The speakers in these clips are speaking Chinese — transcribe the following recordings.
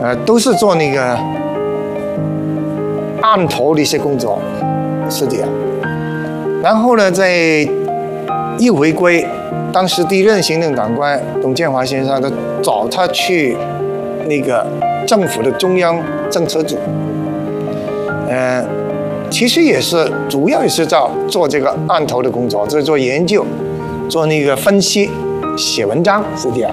都是做那个案头的一些工作，是这样。然后呢，在一回归，当时第一任行政长官董建华先生，他找他去那个政府的中央政策组，其实也是主要也是做这个案头的工作，就是做研究，做那个分析，写文章，是这样。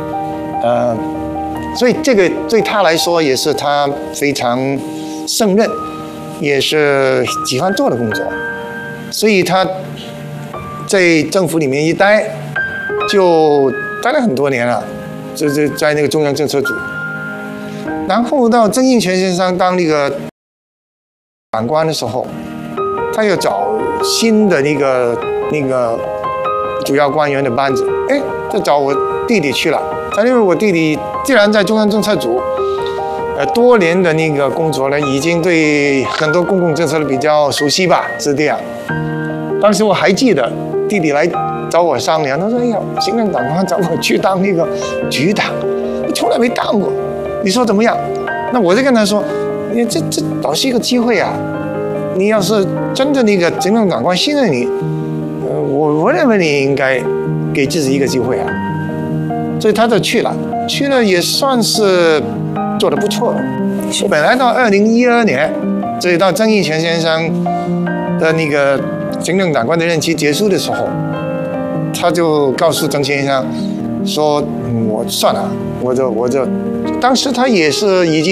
所以这个对他来说也是他非常胜任，也是喜欢做的工作，所以他在政府里面一待，就待了很多年了，就是在那个中央政策组。然后到曾荫权先生当那个长官的时候，他又找新的那个主要官员的班子，就找我弟弟去了。他因为我弟弟既然在中央政策组，多年的那个工作呢，已经对很多公共政策比较熟悉吧，是这样。当时我还记得弟弟来找我商量，他说：“哎呀，行政长官找我去当那个局长，我从来没当过，你说怎么样？”那我就跟他说：“你这倒是一个机会啊！你要是真的那个行政长官信任你，我认为你应该给自己一个机会啊。”所以他就去了也算是做得不错的。本来到2012年，所以到曾荫权先生的那个行政长官的任期结束的时候，他就告诉曾先生说：“我算了，我就，当时他也是已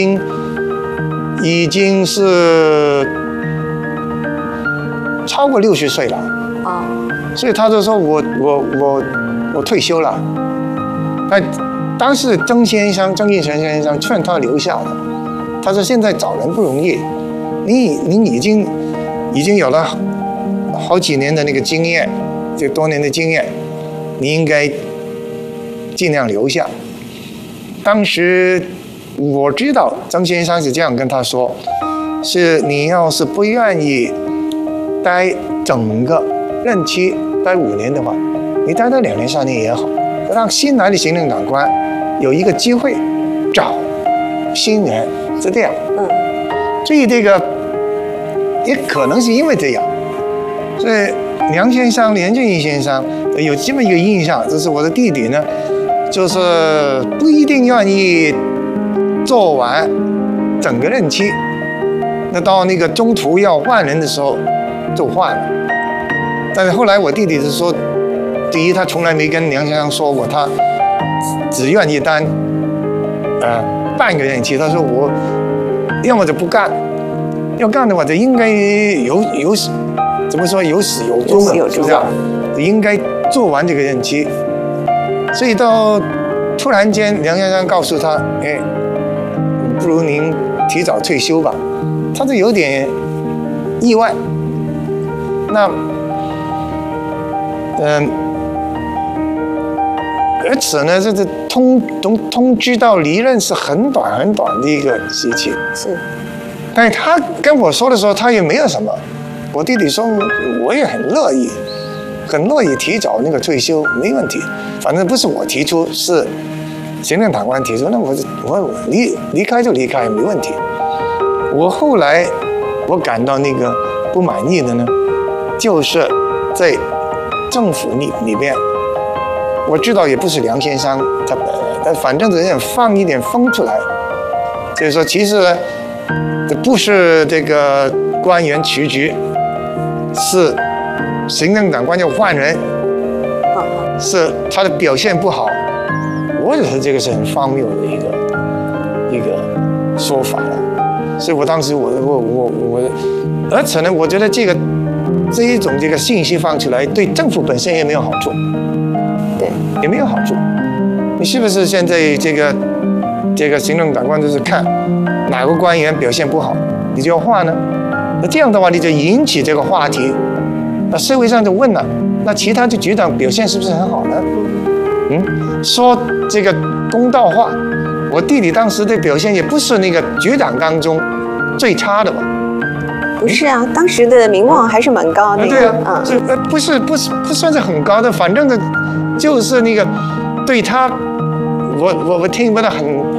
经是超过60岁了啊，所以他就说我退休了。”当时曾荫权先生劝他留下了，他说：“现在找人不容易，你已经有了好几年的那个经验，这多年的经验，你应该尽量留下。”当时我知道曾先生是这样跟他说：“是你要是不愿意待整个任期待5年的话，你待到2年3年也好。”让新来的行政长官有一个机会找新人，是这样。所以这个也可能是因为这样，所以梁先生、连俊义先生有这么一个印象，就是我的弟弟呢，就是不一定愿意做完整个任期，那到那个中途要换人的时候就换了。但是后来我弟弟是说，第一，他从来没跟梁先生说过，他只愿意当半个任期。他说我要么就不干，要干的话就应该怎么说有始有终的，就这样，应该做完这个任期。所以到突然间梁先生告诉他，不如您提早退休吧，他就有点意外。那而且呢，这通知到离任是很短的一个时期。是，但是他跟我说的时候，他也没有什么。我弟弟说，我也很乐意提早那个退休，没问题。反正不是我提出，是行政长官提出，那我离开就离开，没问题。后来我感到那个不满意的呢，就是在政府里边。我知道也不是梁先生他本人，但反正人家放一点风出来，就是说其实呢，这不是这个官员辞职，是行政长官要换人，是他的表现不好。我觉得这个是很荒谬的一个说法了。所以我当时而且呢，我觉得这一种这个信息放出来，对政府本身也没有好处。也没有好处。你是不是现在这个行政长官就是看哪个官员表现不好，你就要换呢？那这样的话，你就引起这个话题，那社会上就问了，那其他的局长表现是不是很好呢？说这个公道话，我弟弟当时的表现也不是那个局长当中最差的吧？ 不是啊，当时的名望还是蛮高的。 对啊，这不算是很高的，反正的。就是那个对他，我听不到